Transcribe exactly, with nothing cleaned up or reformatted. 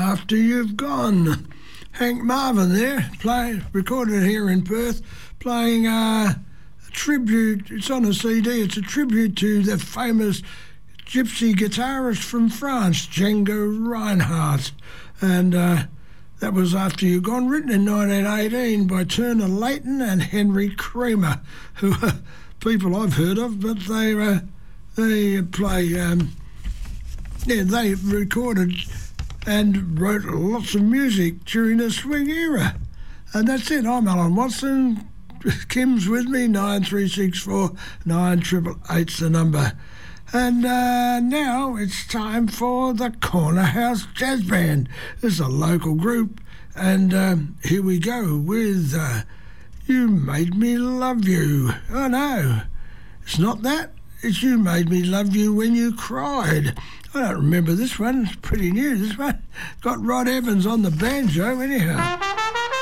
After You've Gone. Hank Marvin there, play, recorded here in Perth, playing uh, a tribute. It's on a C D. It's a tribute to the famous gypsy guitarist from France, Django Reinhardt. And uh, that was After You've Gone, written in nineteen eighteen by Turner Layton and Henry Creamer, who are people I've heard of, but they uh, they play. Um, yeah, they recorded and wrote lots of music during the swing era. And that's it. I'm Alan Watson. Kim's with me, nine three six four nine eight eight eight's the number. And uh, now it's time for the Corner House Jazz Band. This is a local group, and um, here we go with uh, You Made Me Love You. Oh no, it's not that. It's You Made Me Love You When You Cried. I don't remember this one. It's pretty new, this one. Got Rod Evans on the banjo anyhow.